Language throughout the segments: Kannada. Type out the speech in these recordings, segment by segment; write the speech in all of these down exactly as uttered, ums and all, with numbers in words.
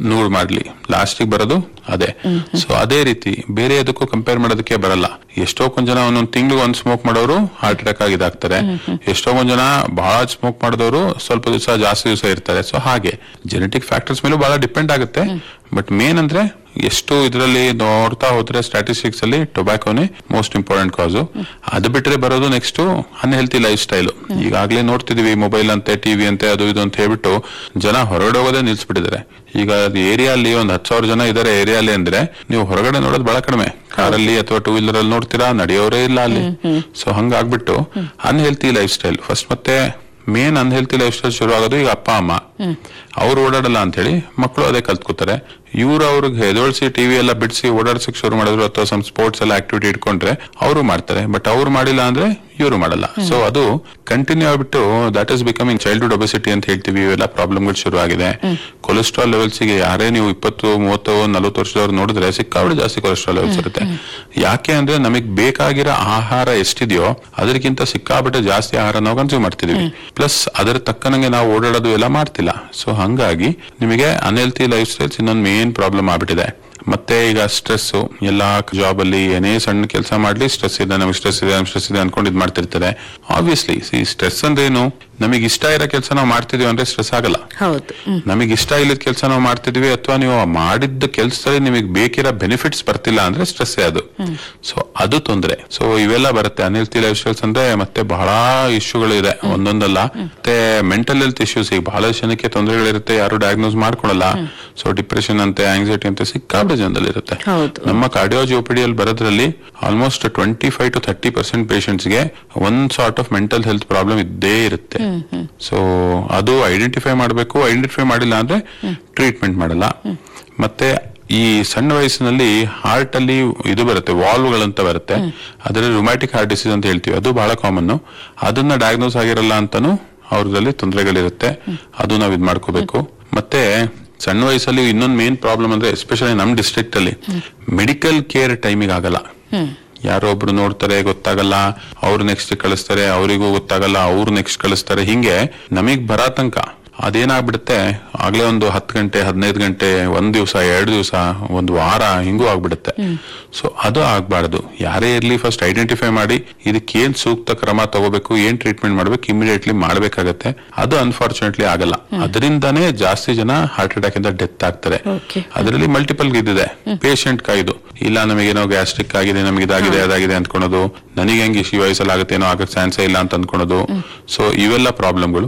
ನೂರು ಮಾಡ್ಲಿ ಲಾಸ್ಟಿಗೆ ಬರೋದು ಅದೇ. ಸೊ ಅದೇ ರೀತಿ ಬೇರೆ ಅದಕ್ಕೂ ಕಂಪೇರ್ ಮಾಡೋದಕ್ಕೆ ಬರಲ್ಲ. ಎಷ್ಟೋ ಕೊಂದ್ ಜನ ಒಂದೊಂದ್ ತಿಂಗಳು ಒಂದ್ ಸ್ಮೋಕ್ ಮಾಡೋರು ಹಾರ್ಟ್ ಅಟ್ಯಾಕ್ ಆಗಿ ಇದಾಗ್ತಾರೆ. ಎಷ್ಟೋ ಕೊಂದ್ ಜನ ಬಹಳ ಸ್ಮೋಕ್ ಮಾಡಿದವರು ಸ್ವಲ್ಪ ದಿವಸ ಜಾಸ್ತಿ ದಿವಸ ಇರ್ತಾರೆ. ಸೊ ಹಾಗೆ ಜೆನೆಟಿಕ್ ಫ್ಯಾಕ್ಟರ್ಸ್ ಮೇಲೂ ಬಹಳ ಡಿಪೆಂಡ್ ಆಗುತ್ತೆ. ಬಟ್ ಮೇನ್ ಅಂದ್ರೆ ಎಷ್ಟು ಇದರಲ್ಲಿ ನೋಡ್ತಾ ಹೋದ್ರೆ ಸ್ಟ್ಯಾಟಿಸ್ಟಿಕ್ಸ್ ಅಲ್ಲಿ ಟೊಬ್ಯಾಕೋನೇ ಮೋಸ್ಟ್ ಇಂಪಾರ್ಟೆಂಟ್ ಕಾಸು. ಅದು ಬಿಟ್ರೆ ಬರೋದು ನೆಕ್ಸ್ಟ್ ಅನ್ಹೆಲ್ತಿ ಲೈಫ್ ಸ್ಟೈಲ್. ಈಗಾಗ್ಲೇ ನೋಡ್ತಿದೀವಿ ಮೊಬೈಲ್ ಅಂತೆ ಟಿವಿ ಅಂತೆ ಅದು ಇದು ಅಂತ ಹೇಳ್ಬಿಟ್ಟು ಜನ ಹೊರಗಡೆ ಹೋಗೋದೇ ನಿಲ್ಸ್ಬಿಟ್ಟಿದ್ದಾರೆ. ಈಗ ಏರಿಯಾ ಅಲ್ಲಿ ಒಂದ್ ಹತ್ತು ಸಾವಿರ ಜನ ಇದಾರೆ ಏರಿಯಾ ಅಲ್ಲಿ ಅಂದ್ರೆ ನೀವು ಹೊರಗಡೆ ನೋಡೋದು ಬಹಳ ಕಡಿಮೆ. ಕಾರಲ್ಲಿ ಅಥವಾ ಟೂ ವೀಲರ್ ಅಲ್ಲಿ ನೋಡ್ತೀರಾ, ನಡೆಯೋರೇ ಇಲ್ಲ ಅಲ್ಲಿ. So ಹಂಗಾಗ್ಬಿಟ್ಟು unhealthy life style first. ಮತ್ತೆ ಮೇನ್ ಅನ್ಹೆಲ್ತಿ ಲೈಫ್ ಸ್ಟೈಲ್ ಶುರು ಆಗೋದು ಈಗ ಅಪ್ಪ ಅಮ್ಮ ಅವ್ರು ಓಡಾಡಲ್ಲ ಅಂತ ಹೇಳಿ ಮಕ್ಕಳು ಅದೇ ಕಲ್ತ್ಕೋತಾರೆ. ಇವ್ರು ಅವ್ರಿಗೆ ಎದೋಳ್ಸಿ ಟಿವಿ ಎಲ್ಲ ಬಿಡಿಸಿ ಓಡಾಡ್ಸಕ್ ಶುರು ಮಾಡಿದ್ರು ಅಥವಾ ಸಮ್ ಸ್ಪೋರ್ಟ್ಸ್ ಎಲ್ಲ ಆಕ್ಟಿವಿಟಿ ಇಟ್ಕೊಂಡ್ರೆ ಅವರು ಮಾಡ್ತಾರೆ. ಬಟ್ ಅವ್ರು ಮಾಡಿಲ್ಲ ಅಂದ್ರೆ ಇವರು ಮಾಡಲ್ಲ. ಸೊ ಅದು ಕಂಟಿನ್ಯೂ ಆಗ್ಬಿಟ್ಟು that is becoming childhood obesity ಅಂತ ಹೇಳ್ತೀವಿ. ಇವೆಲ್ಲ ಪ್ರಾಬ್ಲಮ್ಗಳು ಶುರು ಆಗಿದೆ. ಕೊಲೆಸ್ಟ್ರಾಲ್ ಲೆವೆಲ್ಸ್ ಗೆ ಯಾರೇ ನೀವು ಇಪ್ಪತ್ತು ಮೂವತ್ತು ನಲ್ವತ್ತು ವರ್ಷದವ್ರು ನೋಡಿದ್ರೆ ಸಿಕ್ಕಾಬಿಟ್ಟು ಜಾಸ್ತಿ ಕೊಲೆಸ್ಟ್ರಾಲ್ ಲೆವೆಲ್ಸ್ ಇರುತ್ತೆ. ಯಾಕೆ ಅಂದ್ರೆ ನಮಗ್ ಬೇಕಾಗಿರೋ ಆಹಾರ ಎಷ್ಟಿದೆಯೋ ಅದಕ್ಕಿಂತ ಸಿಕ್ಕಾಬಿಟ್ಟು ಜಾಸ್ತಿ ಆಹಾರ ನಾವು ಕನ್ಸ್ಯೂಮ್ ಮಾಡ್ತಿದೀವಿ. ಪ್ಲಸ್ ಅದರ ತಕ್ಕನಂಗೆ ನಾವು ಓಡಾಡೋದು ಎಲ್ಲ ಮಾಡ್ತಿಲ್ಲ. ಸೊ ಹಂಗಾಗಿ ನಿಮಗೆ ಅನ್ಹೆಲ್ತಿ ಲೈಫ್ ಸ್ಟೈಲ್ಸ್ ಇನ್ನೊಂದು ಮೇನ್ ಪ್ರಾಬ್ಲಮ್ ಆಗ್ಬಿಟ್ಟಿದೆ. ಮತ್ತೆ ಈಗ ಸ್ಟ್ರೆಸ್ ಎಲ್ಲಾ ಜಾಬ್ ಅಲ್ಲಿ ಏನೇ ಸಣ್ಣ ಕೆಲಸ ಮಾಡ್ಲಿ ಸ್ಟ್ರೆಸ್ ಇದೆ, ನಮಗೆ ಸ್ಟ್ರೆಸ್ ಇದೆ ನಮ್ಗೆ ಸ್ಟ್ರೆಸ್ ಇದೆ ಅನ್ಕೊಂಡು ಇದ್ ಮಾಡ್ತಿರ್ತಾರೆ. ಆಬ್ವಿಯಸ್ಲಿ ಸಿ ಸ್ಟ್ರೆಸ್ ಅಂದ್ರೆ ಏನು, ನಮಗೆ ಇಷ್ಟ ಇರೋ ಕೆಲಸ ನಾವು ಮಾಡ್ತಿದೀವಿ ಅಂದ್ರೆ ಸ್ಟ್ರೆಸ್ ಆಗಲ್ಲ. ನಮಗೆ ಇಷ್ಟ ಇಲ್ಲದ ಕೆಲಸ ನಾವು ಮಾಡ್ತಿದೀವಿ ಅಥವಾ ನೀವು ಮಾಡಿದ್ದ ಕೆಲಸದಲ್ಲಿ ನಿಮಗೆ ಬೇಕಿರೋ ಬೆನಿಫಿಟ್ಸ್ ಬರ್ತಿಲ್ಲ ಅಂದ್ರೆ ಸ್ಟ್ರೆಸ್ ಅದು. ಸೊ ಅದು ತೊಂದ್ರೆ. ಸೊ ಇವೆಲ್ಲ ಬರುತ್ತೆ ಅನ್ಹೆಲ್ತಿ ಲೈಫ್ ಸ್ಟೈಲ್ಸ್ ಅಂದ್ರೆ. ಮತ್ತೆ ಬಹಳ ಇಶ್ಯೂಗಳು ಇದೆ ಒಂದೊಂದಲ್ಲ. ಮತ್ತೆ ಮೆಂಟಲ್ ಹೆಲ್ತ್ ಇಶ್ಯೂಸ್ ಈಗ ಬಹಳ ಜನಕ್ಕೆ ತೊಂದರೆಗಳಿರುತ್ತೆ, ಯಾರು ಡಯಾಗ್ನೋಸ್ ಮಾಡ್ಕೊಳಲ್ಲ. ಸೊ ಡಿಪ್ರೆಷನ್ ಅಂತೆ ಆಂಗ್ಸೈಟಿ ಅಂತ ಸಿಕ್ಕಾಬಿಟ್ಟು ಜನದಲ್ಲಿ ಇರುತ್ತೆ. ನಮ್ಮ cardiology ಒಪಿಡಿಯಲ್ಲಿ ಬರೋದ್ರಲ್ಲಿ almost twenty five to thirty percent patients ಗೆ ಒಂದ್ sort of mental health problem ಇದ್ದೇ ಇರುತ್ತೆ. ಸೊ ಅದು ಐಡೆಂಟಿಫೈ ಮಾಡಬೇಕು. ಐಡೆಂಟಿಫೈ ಮಾಡಿಲ್ಲ ಅಂದ್ರೆ ಟ್ರೀಟ್ಮೆಂಟ್ ಮಾಡಲ್ಲ. ಮತ್ತೆ ಈ ಸಣ್ಣ ವಯಸ್ಸಿನಲ್ಲಿ ಹಾರ್ಟ್ ಅಲ್ಲಿ ಇದು ಬರುತ್ತೆ, ವಾಲ್ವ್ಗಳಂತ ಬರುತ್ತೆ. ಅದರಲ್ಲಿ ರುಮ್ಯಾಟಿಕ್ ಹಾರ್ಟ್ ಡಿಸೀಸ್ ಅಂತ ಹೇಳ್ತೀವಿ, ಅದು ಬಹಳ ಕಾಮನ್. ಅದನ್ನ ಡಯಾಗ್ನೋಸ್ ಆಗಿರಲ್ಲ ಅಂತಾನು ಅವ್ರದಲ್ಲಿ ತೊಂದರೆಗಳಿರುತ್ತೆ. ಅದು ನಾವ್ ಇದ್ ಮಾಡ್ಕೋಬೇಕು. ಮತ್ತೆ ಸಣ್ಣ ವಯಸ್ಸಲ್ಲಿ ಇನ್ನೊಂದು ಮೇನ್ ಪ್ರಾಬ್ಲಮ್ ಅಂದ್ರೆ ಎಸ್ಪೆಷಲಿ ನಮ್ ಡಿಸ್ಟ್ರಿಕ್ಟ್ ಅಲ್ಲಿ ಮೆಡಿಕಲ್ ಕೇರ್ ಟೈಮಿಗೆ ಆಗಲ್ಲ. ಯಾರೋ ಒಬ್ರು ನೋಡ್ತಾರೆ ಗೊತ್ತಾಗಲ್ಲ, ಅವ್ರು ನೆಕ್ಸ್ಟ್ ಕಳಿಸ್ತಾರೆ, ಅವರಿಗೂ ಗೊತ್ತಾಗಲ್ಲ, ಅವ್ರು ನೆಕ್ಸ್ಟ್ ಕಳಿಸ್ತಾರೆ. ಹಿಂಗೆ ನಮಗ್ ಬರ ತನಕ ಅದೇನಾಗ್ಬಿಡುತ್ತೆ ಆಗ್ಲೇ ಒಂದು ಹತ್ತು ಗಂಟೆ ಹದಿನೈದು ಗಂಟೆ ಒಂದ್ ದಿವಸ ಎರಡು ದಿವಸ ಒಂದು ವಾರ ಹಿಂಗೂ ಆಗ್ಬಿಡುತ್ತೆ. ಸೊ ಅದು ಆಗ್ಬಾರ್ದು. ಯಾರೇ ಇರ್ಲಿ ಫಸ್ಟ್ ಐಡೆಂಟಿಫೈ ಮಾಡಿ ಇದಕ್ಕೆ ಏನ್ ಸೂಕ್ತ ಕ್ರಮ ತಗೋಬೇಕು, ಏನ್ ಟ್ರೀಟ್ಮೆಂಟ್ ಮಾಡ್ಬೇಕು ಇಮಿಡಿಯೇಟ್ಲಿ ಮಾಡ್ಬೇಕಾಗತ್ತೆ. ಅದು ಅನ್ಫಾರ್ಚುನೇಟ್ಲಿ ಆಗಲ್ಲ. ಅದರಿಂದಾನೇ ಜಾಸ್ತಿ ಜನ ಹಾರ್ಟ್ ಅಟ್ಯಾಕ್ ಇಂದ ಡೆತ್ ಆಗ್ತಾರೆ. ಅದರಲ್ಲಿ ಮಲ್ಟಿಪಲ್ ಇದಿದೆ. ಪೇಷಂಟ್ ಕಾಯ್ದು ಇಲ್ಲ ನಮಗೇನೋ ಗ್ಯಾಸ್ಟ್ರಿಕ್ ಆಗಿದೆ, ನಮಗೆ ಇದಾಗಿದೆ ಅದಾಗಿದೆ ಅಂದ್ಕೊಳೋದು, ನನಗೆ ಹೆಂಗೆ ಈ ವಯಸ್ಸಲ್ಲಿ ಆಗುತ್ತೆ ಏನೋ ಆಗಕ್ಕೆ ಚಾನ್ಸೇ ಇಲ್ಲ ಅಂತ ಅಂದ್ಕೊಳೋದು. ಸೊ ಇವೆಲ್ಲ ಪ್ರಾಬ್ಲಮ್ಗಳು.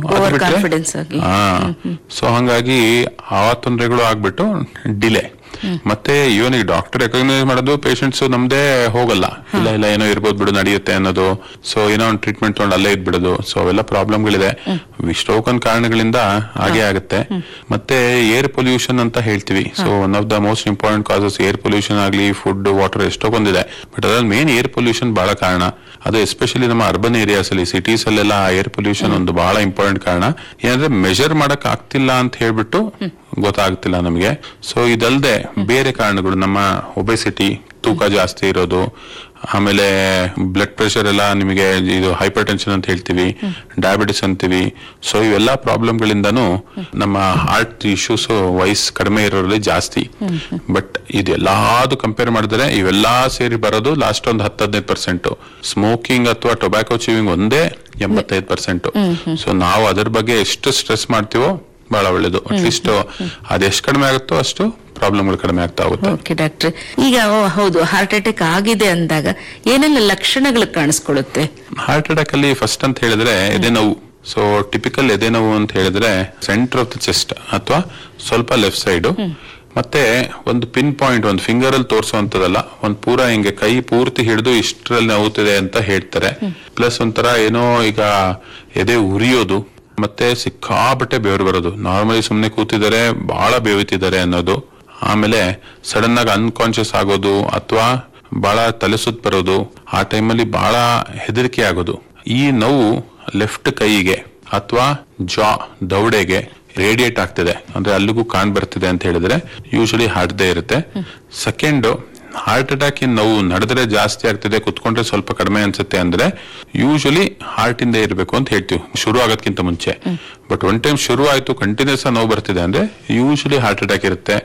ಹಾ ಸೊ ಹಂಗಾಗಿ ಆ ತೊಂದರೆಗಳು ಆಗ್ಬಿಟ್ಟು ಡಿಲೇ. ಮತ್ತೆ ಇವನ್ ಈ ಡಾಕ್ಟರ್ ರೆಕಗ್ನೈಸ್ ಮಾಡೋದು ಪೇಷಂಟ್ಸ್ ನಮ್ದೇ ಹೋಗಲ್ಲ, ಇಲ್ಲ ಇಲ್ಲ ಏನೋ ಇರ್ಬೋದು ಬಿಡು ನಡೆಯುತ್ತೆ ಅನ್ನೋದು. ಸೊ ಏನೋ ಒಂದು ಟ್ರೀಟ್ಮೆಂಟ್ ತಗೊಂಡು ಅಲ್ಲೇ ಇದ್ಬಿಡೋದು. ಸೊ ಅವೆಲ್ಲ ಪ್ರಾಬ್ಲಮ್ಗಳಿದೆ. ಇಷ್ಟೊಂದು ಕಾರಣಗಳಿಂದ ಹಾಗೆ ಆಗುತ್ತೆ. ಮತ್ತೆ ಏರ್ ಪೊಲ್ಯೂಷನ್ ಅಂತ ಹೇಳ್ತೀವಿ. So one of the most important causes air pollution ಆಗ್ಲಿ, ಫುಡ್ ವಾಟರ್ ಎಷ್ಟೊಂದಿದೆ. ಬಟ್ ಅದ್ರಲ್ಲಿ ಮೇನ್ ಏರ್ ಪೊಲ್ಯೂಷನ್ ಬಹಳ ಕಾರಣ. ಅದು ಎಸ್ಪೆಷಲಿ ನಮ್ಮ ಅರ್ಬನ್ ಏರಿಯಾಸ್ ಅಲ್ಲಿ ಸಿಟೀಸ್ ಅಲ್ಲೆಲ್ಲ ಏರ್ ಪೊಲ್ಯೂಷನ್ ಒಂದು ಬಹಳ ಇಂಪಾರ್ಟೆಂಟ್ ಕಾರಣ. ಏನಂದ್ರೆ ಮೆಜರ್ ಮಾಡಕ್ ಆಗ್ತಿಲ್ಲ ಅಂತ ಹೇಳ್ಬಿಟ್ಟು ಗೊತ್ತಾಗ್ತಿಲ್ಲ ನಮಗೆ. ಸೊ ಇದಲ್ದೆ ಬೇರೆ ಕಾರಣಗಳು, ನಮ್ಮ ಒಬೆಸಿಟಿ ತೂಕ ಜಾಸ್ತಿ ಇರೋದು, ಆಮೇಲೆ ಬ್ಲಡ್ ಪ್ರೆಷರ್ ಎಲ್ಲ ನಿಮಗೆ ಇದು ಹೈಪರ್ ಟೆನ್ಷನ್ ಅಂತ ಹೇಳ್ತೀವಿ, ಡಯಾಬಿಟಿಸ್ ಅಂತೀವಿ. ಸೊ ಇವೆಲ್ಲಾ ಪ್ರಾಬ್ಲಮ್ ಗಳಿಂದಾನು ನಮ್ಮ ಹಾರ್ಟ್ ಇಶ್ಯೂಸ್ ವಯಸ್ಸು ಕಡಿಮೆ ಇರೋರಲ್ಲಿ ಜಾಸ್ತಿ. ಬಟ್ ಇದೆಲ್ಲಾದು ಕಂಪೇರ್ ಮಾಡಿದ್ರೆ ಇವೆಲ್ಲಾ ಸೇರಿ ಬರೋದು ಲಾಸ್ಟ್ ಒಂದು ಹತ್ತು ಹದಿನೈದು ಪರ್ಸೆಂಟ್. ಸ್ಮೋಕಿಂಗ್ ಅಥವಾ ಟೊಬ್ಯಾಕೋ ಚೀವಿಂಗ್ ಒಂದೇ ಎಂಬತ್ತೈದು ಪರ್ಸೆಂಟ್. ಸೊ ನಾವು ಅದ್ರ ಬಗ್ಗೆ ಎಷ್ಟು ಸ್ಟ್ರೆಸ್ ಮಾಡ್ತೀವೋ ಬಹಳ ಒಳ್ಳೇದು. ಅಟ್ಲೀಸ್ಟ್ ಅದೆಷ್ಟು ಕಡಿಮೆ ಆಗುತ್ತೋ ಅಷ್ಟು ಪ್ರಾಬ್ಲಮ್ಗಳು ಕಡಿಮೆ ಆಗ್ತಾ ಹೋಗುತ್ತೆ. ಓಕೆ ಡಾಕ್ಟ್ರೆ, ಈಗ ಹೌದು ಹಾರ್ಟ್ ಅಟ್ಯಾಕ್ ಆಗಿದೆ ಅಂದಾಗ ಏನೆಲ್ಲ ಲಕ್ಷಣಗಳು ಕಾಣಿಸ್ಕೊಳ್ಳುತ್ತೆ? ಹಾರ್ಟ್ ಅಟ್ಯಾಕ್ ಅಲ್ಲಿ ಫಸ್ಟ್ ಅಂತ ಹೇಳಿದ್ರೆ ಎದೆ ನೋವು. ಸೊ ಟಿಪಿಕಲ್ ಎದೆ ನೋವು ಅಂತ ಹೇಳಿದ್ರೆ ಸೆಂಟರ್ ಆಫ್ ದ ಚೆಸ್ಟ್ ಅಥವಾ ಸ್ವಲ್ಪ ಲೆಫ್ಟ್ ಸೈಡ್. ಮತ್ತೆ ಒಂದು ಪಿನ್ ಪಾಯಿಂಟ್, ಒಂದು ಫಿಂಗರ್ ಅಲ್ಲಿ ತೋರಿಸುವಂತದಲ್ಲ, ಒಂದು ಪೂರ ಹಿಂಗೆ ಕೈ ಪೂರ್ತಿ ಹಿಡಿದು ಇಷ್ಟರಲ್ಲಿ ನೋವುತ್ತಿದೆ ಅಂತ ಹೇಳ್ತಾರೆ. ಪ್ಲಸ್ ಒಂಥರ ಏನೋ ಈಗ ಎದೆ ಉರಿಯೋದು, ಮತ್ತೆ ಸಿಕ್ಕಾಬಟ್ಟೆ ಬೆವರು ಬರೋದು. ನಾರ್ಮಲಿ ಸುಮ್ನೆ ಕೂತಿದ್ದಾರೆ ಬಹಳ ಬೇವುತ್ತಿದ್ದಾರೆ ಅನ್ನೋದು. ಆಮೇಲೆ ಸಡನ್ ಆಗಿ ಅನ್ಕಾನ್ಶಿಯಸ್ ಆಗೋದು ಅಥವಾ ಬಹಳ ತಲೆ ಸುತ್ತ ಬರೋದು, ಆ ಟೈಮಲ್ಲಿ ಬಹಳ ಹೆದರಿಕೆ ಆಗೋದು. ಈ ನೋವು ಲೆಫ್ಟ್ ಕೈಗೆ ಅಥವಾ ಜಾ ದೌಡೆಗೆ ರೇಡಿಯೇಟ್ ಆಗ್ತಿದೆ ಅಂದ್ರೆ ಅಲ್ಲಿಗೂ ಕಾಣ್ ಬರ್ತಿದೆ ಅಂತ ಹೇಳಿದ್ರೆ ಯೂಶಲಿ ಹಾರ್ಟ್ದೇ ಇರುತ್ತೆ. ಸೆಕೆಂಡ್, ಹಾರ್ಟ್ ಅಟ್ಯಾಕ್ ಇನ್ ನೋವು ನಡೆದ್ರೆ ಜಾಸ್ತಿ ಆಗ್ತಿದೆ, ಕುತ್ಕೊಂಡ್ರೆ ಸ್ವಲ್ಪ ಕಡಿಮೆ ಅನ್ಸುತ್ತೆ ಅಂದ್ರೆ ಯೂಶಲಿ ಹಾರ್ಟ್ ಇಂದ ಇರಬೇಕು ಅಂತ ಹೇಳ್ತೀವಿ ಶುರು ಆಗೋದಕ್ಕಿಂತ ಮುಂಚೆ. ಬಟ್ ಒನ್ ಟೈಮ್ ಶುರು ಆಯ್ತು ಕಂಟಿನ್ಯೂಸ್ ನೋವು ಬರ್ತಿದೆ ಅಂದ್ರೆ ಯೂಶಲಿ ಹಾರ್ಟ್ ಅಟ್ಯಾಕ್ ಇರುತ್ತೆ.